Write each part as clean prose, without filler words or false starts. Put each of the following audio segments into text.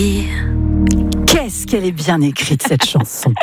Qu'est-ce qu'elle est bien écrite, cette chanson.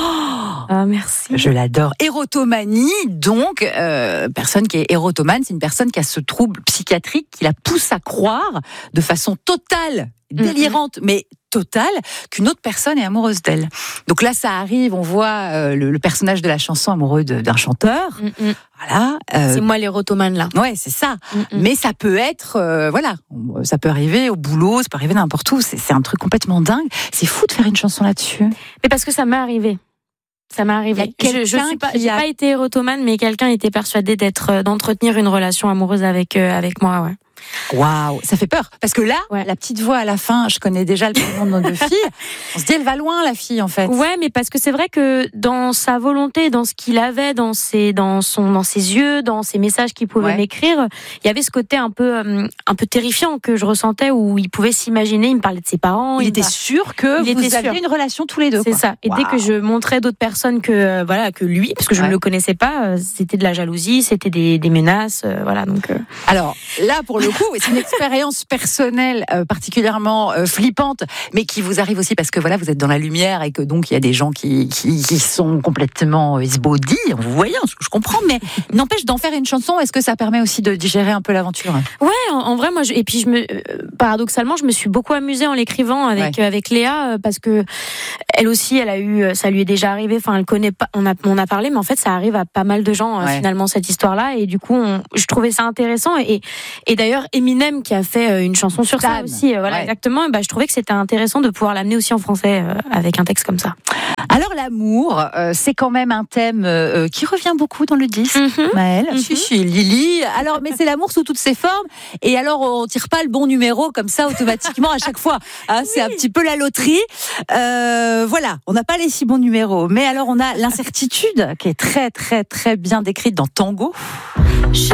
Merci. Je l'adore. Érotomanie, donc, personne qui est érotomane, c'est une personne qui a ce trouble psychiatrique qui la pousse à croire de façon totale, délirante, mais totale, qu'une autre personne est amoureuse d'elle. Donc là, ça arrive, on voit le personnage de la chanson amoureux d'un chanteur. Voilà. C'est moi l'érotomane, là. Ouais, c'est ça. Mais ça peut être, voilà, ça peut arriver au boulot, ça peut arriver n'importe où. C'est un truc complètement dingue. C'est fou de faire une chanson là-dessus. Mais parce que ça m'est arrivé. Ça m'est arrivé. Je suis pas, j'ai pas été érotomane, mais quelqu'un était persuadé d'entretenir une relation amoureuse avec moi, ouais. Waouh, ça fait peur. Parce que là, la petite voix à la fin, je connais déjà le prénom de nos deux filles. On se dit, elle va loin, la fille, en fait. Ouais, mais parce que c'est vrai que dans sa volonté, dans ce qu'il avait, dans ses yeux, dans ses messages qu'il pouvait m'écrire, il y avait ce côté un peu terrifiant que je ressentais, où il pouvait s'imaginer, il me parlait de ses parents. Il était sûr que vous aviez une relation tous les deux. C'est ça. Et dès que je montrais d'autres personnes que lui, parce que je ne le connaissais pas, c'était de la jalousie, c'était des menaces, voilà. Donc. Alors là, pour le coup, c'est une expérience personnelle particulièrement flippante, mais qui vous arrive aussi parce que voilà, vous êtes dans la lumière et que donc il y a des gens qui sont complètement esbaudis, en vous voyant, ce que je comprends, mais n'empêche d'en faire une chanson. Est-ce que ça permet aussi de digérer un peu l'aventure ? Ouais, en vrai, moi, et puis paradoxalement, je me suis beaucoup amusée en l'écrivant avec Léa, parce que elle aussi, ça lui est déjà arrivé. Enfin, elle connaît pas. On a parlé, mais en fait, ça arrive à pas mal de gens finalement, cette histoire-là, et du coup, je trouvais ça intéressant. Et d'ailleurs, Eminem qui a fait une chanson sur ça aussi, exactement. Et je trouvais que c'était intéressant de pouvoir l'amener aussi en français avec un texte comme ça. Alors l'amour, c'est quand même un thème qui revient beaucoup dans le disque, Maëlle. Si, Lily. Alors, mais c'est l'amour sous toutes ses formes. Et alors, on tire pas le bon numéro comme ça automatiquement à chaque fois. Hein, c'est un petit peu la loterie. Voilà, on n'a pas les 6 bons numéros. Mais alors, on a l'incertitude qui est très, très, très bien décrite dans Tango.